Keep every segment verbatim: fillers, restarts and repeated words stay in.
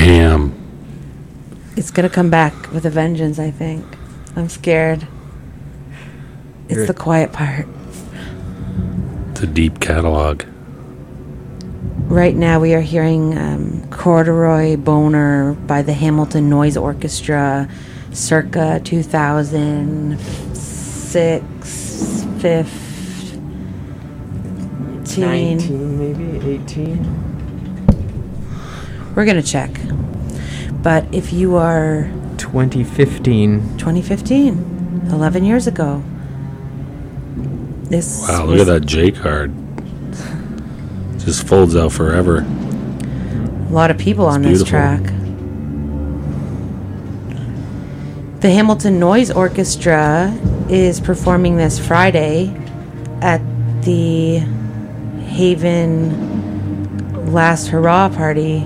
Damn. It's going to come back with a vengeance, I think. I'm scared. It's You're- the quiet part. It's a deep catalog. Right now we are hearing um, Corduroy Boner by the Hamilton Noise Orchestra, circa two thousand six, fifteen. nineteen, maybe eighteen. We're going to check. But if you are twenty fifteen. twenty fifteen, eleven years ago. This Wow, look at that J card. Just folds out forever. A lot of people It's on this beautiful. track. The Hamilton Noise Orchestra is performing this Friday at the Haven Last Hurrah party.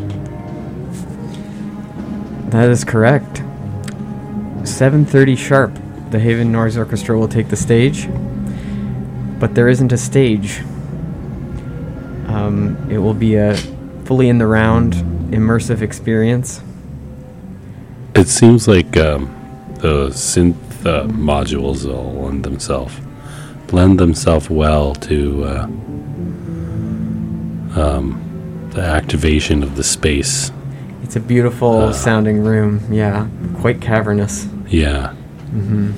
That is correct. seven thirty sharp, the Haven Noise Orchestra will take the stage. But there isn't a stage. Um, it will be a fully in the round, immersive experience. It seems like um, the synth uh, modules will lend themselves lend themselves well to uh, um, the activation of the space. It's a beautiful Uh. sounding room, yeah, quite cavernous. Yeah. hmm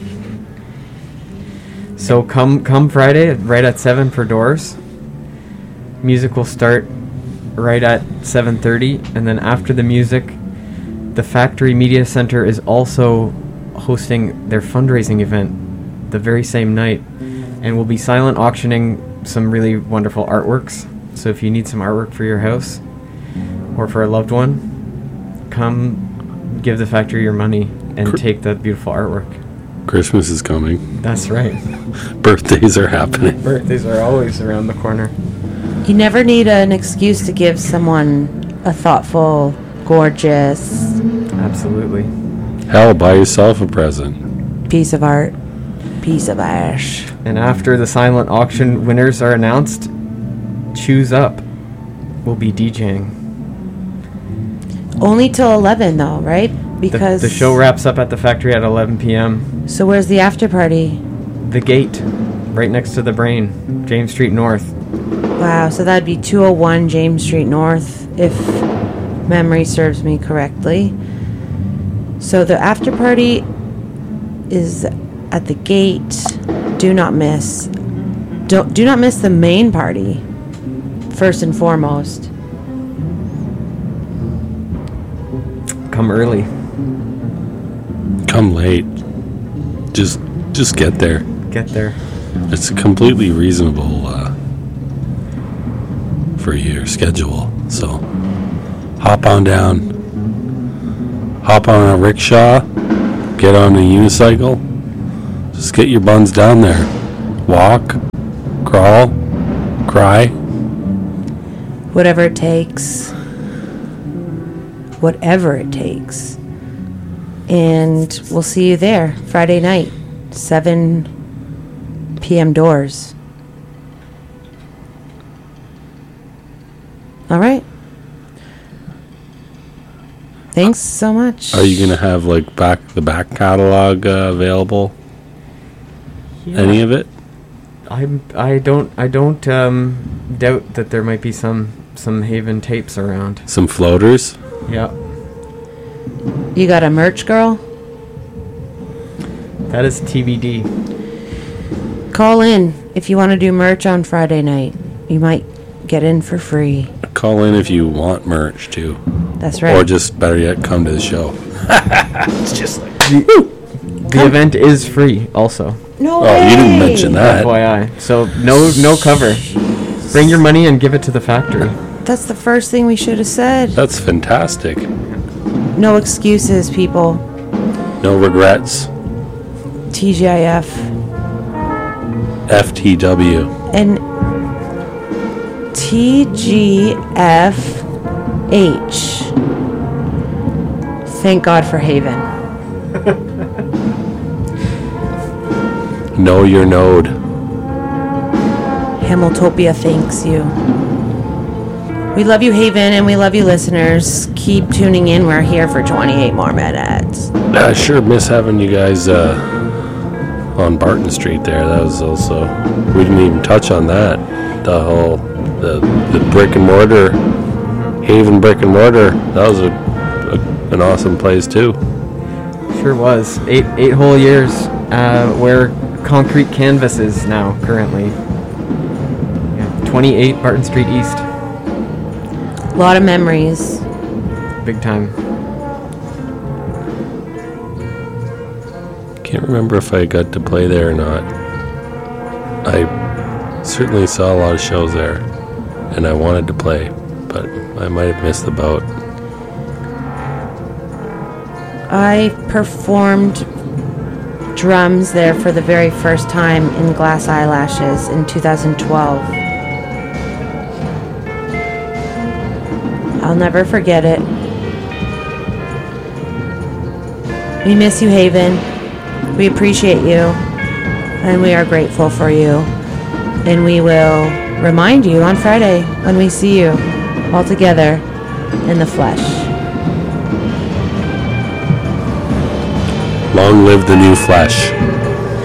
So come come Friday, right at seven for doors. Music will start right at seven thirty, and then after the music, the Factory Media Center is also hosting their fundraising event the very same night, and we'll be silent auctioning some really wonderful artworks. So if you need some artwork for your house or for a loved one, come give the factory your money and Cr- take that beautiful artwork. Christmas is coming. That's right. Birthdays are happening. Birthdays are always around the corner. You never need an excuse to give someone a thoughtful, gorgeous Absolutely. Hell, buy yourself a present. piece of art, piece of ash. And after the silent auction winners are announced, Choose Up will be DJing. Only till eleven, though, right? The, Because the show wraps up at the factory at eleven p.m. So where's the after party? The Gate, right next to the Brain, James Street North. Wow, so that'd be two oh one James Street North, if memory serves me correctly. So the after party is at the Gate. Do not miss. Don't do not miss the main party. First and foremost. Come early. Come late. Just just get there. Get there. It's completely reasonable uh, for your schedule. So hop on down. Hop on a rickshaw. Get on a unicycle. Just get your buns down there. Walk. Crawl. Cry. Whatever it takes. Whatever it takes. And we'll see you there Friday night, seven p.m. doors. All right. Thanks so much. Are you gonna have like back the back catalog uh, available? Yeah. Any of it? I'm. I don't. I don't um, doubt that there might be some some Haven tapes around. Some floaters? Yeah. You got a merch girl? That is T B D. Call in if you want to do merch on Friday night. You might get in for free. Call in if you want merch too. That's right. Or just better yet, come to the show. It's just like The, the event is free also. No Oh, you didn't mention that. F Y I. So no no cover. Bring your money and give it to the factory. That's the first thing we should have said. That's fantastic. No excuses, people. No regrets. T G I F. F T W. And T G F H. Thank God for Haven. Know your node. Hamiltopia thanks you. We love you, Haven, and we love you, listeners. Keep tuning in. We're here for twenty-eight more minutes. I sure miss having you guys uh, on Barton Street there. That was also, we didn't even touch on that. The whole, the, the brick and mortar, Haven brick and mortar, that was a, a, an awesome place too. Sure was. Eight eight whole years uh, where concrete canvases now currently. Yeah, twenty-eight Barton Street East. A lot of memories. Big time. Can't remember if I got to play there or not. I certainly saw a lot of shows there, and I wanted to play, but I might have missed the boat. I performed drums there for the very first time in Glass Eyelashes in two thousand twelve. I'll never forget it. We miss you, Haven. We appreciate you, and we are grateful for you. And we will remind you on Friday when we see you all together in the flesh. Long live the new Flash.